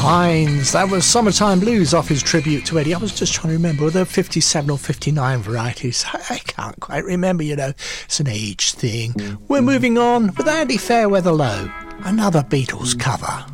Hines. That was Summertime Blues off his tribute to Eddie. I was just trying to remember whether 57 or 59 varieties. I can't quite remember, you know. It's an age thing. We're moving on with Andy Fairweather Low, another Beatles cover.